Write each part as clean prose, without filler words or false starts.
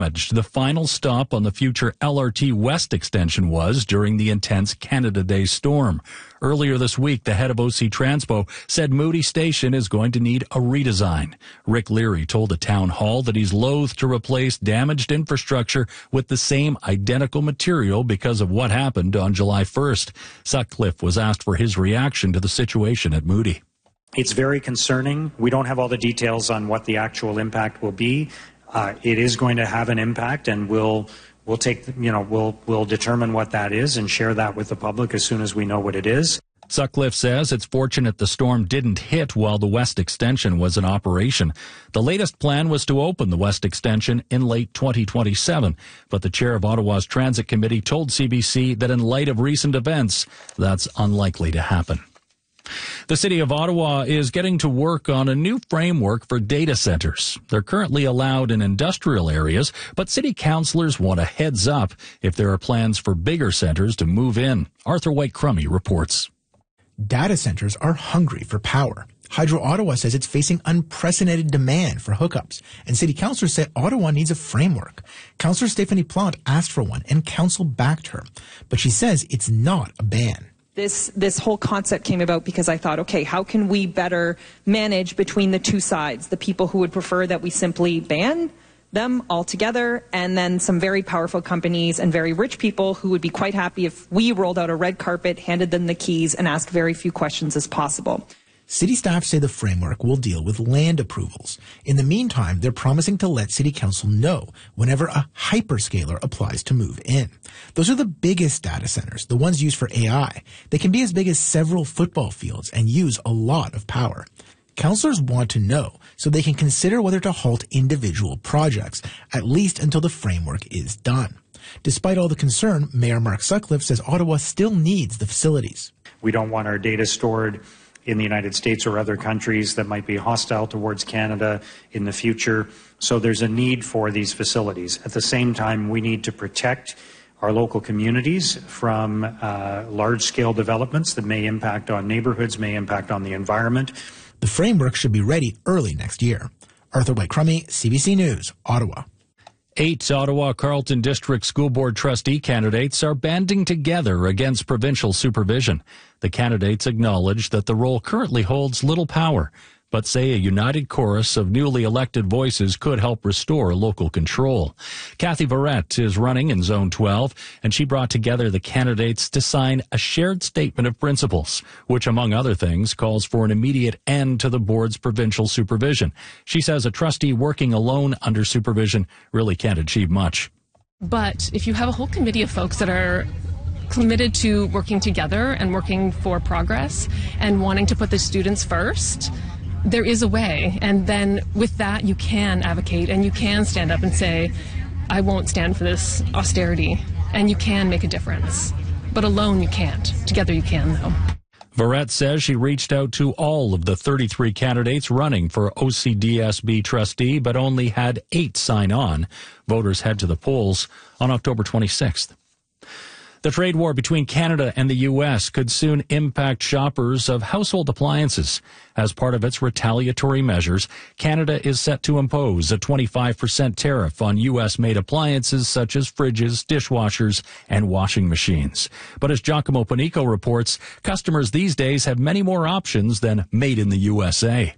The final stop on the future LRT West extension was during the intense Canada Day storm. Earlier this week, the head of OC Transpo said Moody Station is going to need a redesign. Rick Leary told the town hall that he's loath to replace damaged infrastructure with the same identical material because of what happened on July 1st. Sutcliffe was asked for his reaction to the situation at Moody. It's very concerning. We don't have all the details on what the actual impact will be. It is going to have an impact, and we'll determine what that is and share that with the public as soon as we know what it is. Sutcliffe says it's fortunate the storm didn't hit while the West Extension was in operation. The latest plan was to open the West Extension in late 2027, but the chair of Ottawa's Transit Committee told CBC that in light of recent events, that's unlikely to happen. The City of Ottawa is getting to work on a new framework for data centers. They're currently allowed in industrial areas, but city councillors want a heads up if there are plans for bigger centers to move in. Arthur White-Crummey reports. Data centers are hungry for power. Hydro Ottawa says it's facing unprecedented demand for hookups, and city councillors say Ottawa needs a framework. Councillor Stephanie Plante asked for one, and council backed her, but she says it's not a ban. This whole concept came about because I thought, okay, how can we better manage between the two sides? The people who would prefer that we simply ban them altogether, and then some very powerful companies and very rich people who would be quite happy if we rolled out a red carpet, handed them the keys, and asked very few questions as possible. City staff say the framework will deal with land approvals. In the meantime, they're promising to let City Council know whenever a hyperscaler applies to move in. Those are the biggest data centers, the ones used for AI. They can be as big as several football fields and use a lot of power. Councillors want to know so they can consider whether to halt individual projects, at least until the framework is done. Despite all the concern, Mayor Mark Sutcliffe says Ottawa still needs the facilities. We don't want our data stored in the United States or other countries that might be hostile towards Canada in the future. So there's a need for these facilities. At the same time, we need to protect our local communities from large-scale developments that may impact on neighborhoods, may impact on the environment. The framework should be ready early next year. Arthur White-Crummey, CBC News, Ottawa. 8 Ottawa Carleton District School Board trustee candidates are banding together against provincial supervision. The candidates acknowledge that the role currently holds little power, but say a united chorus of newly elected voices could help restore local control. Kathy Verrett is running in Zone 12, and she brought together the candidates to sign a shared statement of principles, which, among other things, calls for an immediate end to the board's provincial supervision. She says a trustee working alone under supervision really can't achieve much. But if you have a whole committee of folks that are committed to working together and working for progress and wanting to put the students first, there is a way, and then with that you can advocate and you can stand up and say, I won't stand for this austerity, and you can make a difference. But alone you can't. Together you can, though. Verrett says she reached out to all of the 33 candidates running for OCDSB trustee, but only had 8 sign on. Voters head to the polls on October 26th. The trade war between Canada and the U.S. could soon impact shoppers of household appliances. As part of its retaliatory measures, Canada is set to impose a 25% tariff on U.S.-made appliances such as fridges, dishwashers, and washing machines. But as Giacomo Panico reports, customers these days have many more options than made in the USA.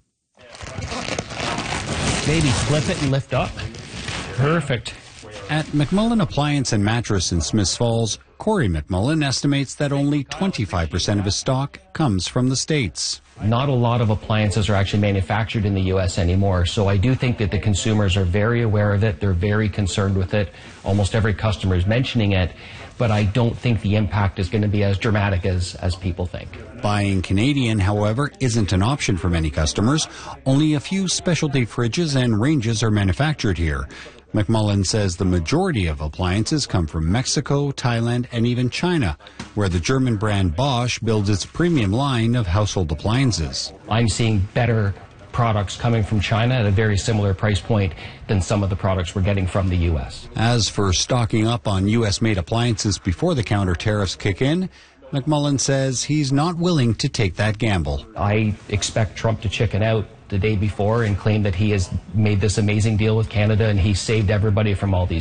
Maybe flip it and lift up. Perfect. At McMullen Appliance and Mattress in Smiths Falls, Corey McMullen estimates that only 25% of his stock comes from the States. Not a lot of appliances are actually manufactured in the U.S. anymore, so I do think that the consumers are very aware of it. They're very concerned with it. Almost every customer is mentioning it, but I don't think the impact is going to be as dramatic as people think. Buying Canadian, however, isn't an option for many customers. Only a few specialty fridges and ranges are manufactured here. McMullen says the majority of appliances come from Mexico, Thailand, and even China, where the German brand Bosch builds its premium line of household appliances. I'm seeing better products coming from China at a very similar price point than some of the products we're getting from the U.S. As for stocking up on U.S.-made appliances before the counter tariffs kick in, McMullen says he's not willing to take that gamble. I expect Trump to chicken out the day before and claim that he has made this amazing deal with Canada and he saved everybody from all these